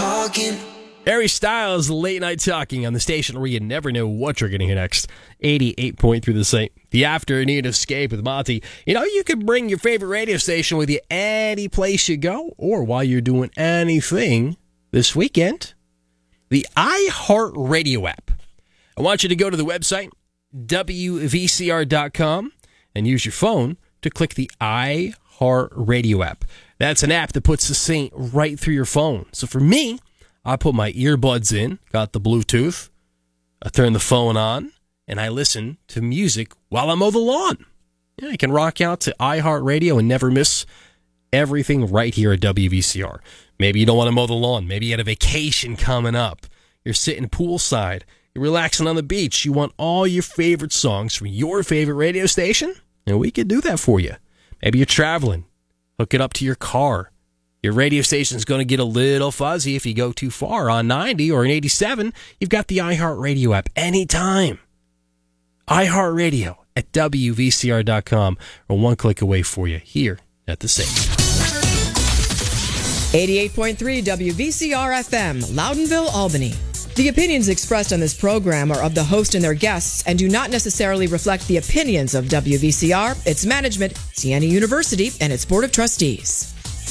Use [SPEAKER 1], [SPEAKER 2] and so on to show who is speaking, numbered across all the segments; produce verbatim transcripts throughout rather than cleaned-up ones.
[SPEAKER 1] talking.
[SPEAKER 2] Harry Styles, Late Night Talking on the station where you never know what you're going to hear next. eighty-eight point three The Saint. The afternoon escape with Monty. You know, you can bring your favorite radio station with you any place you go or while you're doing anything this weekend. The iHeartRadio app. I want you to go to the website, W V C R dot com, and use your phone to click the iHeartRadio app. That's an app that puts the Saint right through your phone. So for me, I put my earbuds in, got the Bluetooth, I turn the phone on, and I listen to music while I mow the lawn. Yeah, I can rock out to iHeartRadio and never miss everything right here at W V C R. Maybe you don't want to mow the lawn. Maybe you had a vacation coming up. You're sitting poolside. You're relaxing on the beach. You want all your favorite songs from your favorite radio station? And we can do that for you. Maybe you're traveling. Hook it up to your car. Your radio station's going to get a little fuzzy if you go too far on ninety or an eighty-seven. You've got the iHeartRadio app anytime. iHeartRadio at W V C R dot com or one click away for you here at the Saint.
[SPEAKER 3] eighty-eight point three W V C R F M, Loudonville, Albany. The opinions expressed on this program are of the host and their guests and do not necessarily reflect the opinions of W V C R, its management, Siena University, and its Board of Trustees.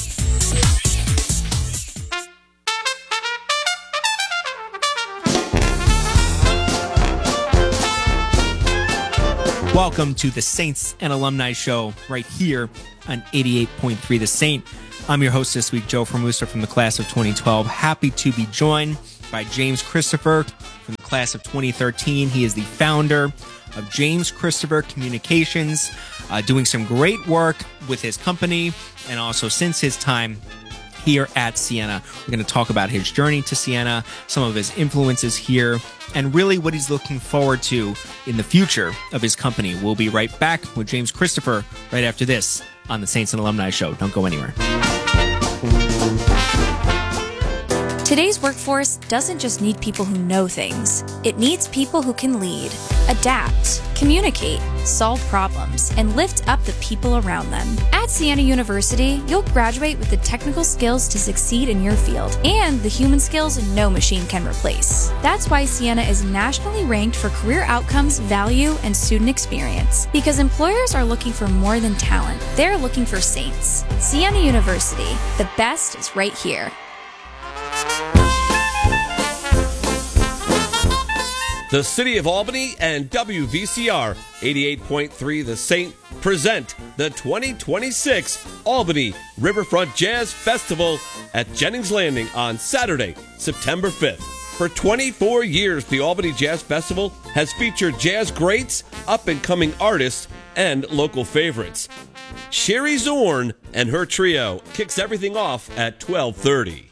[SPEAKER 4] Welcome to the Saints and Alumni Show right here on eighty-eight point three The Saint. I'm your host this week, Joe Formusa from the class of twenty twelve. Happy to be joined by James Christopher from the class of twenty thirteen. He is the founder of James Christopher Communications, uh, doing some great work with his company and also since his time here at Siena. We're going to talk about his journey to Siena, some of his influences here, and really what he's looking forward to in the future of his company. We'll be right back with James Christopher right after this on the Saints and Alumni Show. Don't go anywhere.
[SPEAKER 5] Today's workforce doesn't just need people who know things. It needs people who can lead, adapt, communicate, solve problems, and lift up the people around them. At Siena University, you'll graduate with the technical skills to succeed in your field and the human skills no machine can replace. That's why Siena is nationally ranked for career outcomes, value, and student experience. Because employers are looking for more than talent. They're looking for saints. Siena University, the best is right here.
[SPEAKER 6] The City of Albany and W V C R eighty-eight point three The Saint present the twenty twenty-six Albany Riverfront Jazz Festival at Jennings Landing on Saturday, September fifth. For twenty-four years, the Albany Jazz Festival has featured jazz greats, up-and-coming artists, and local favorites. Sherry Zorn and her trio kicks everything off at twelve thirty.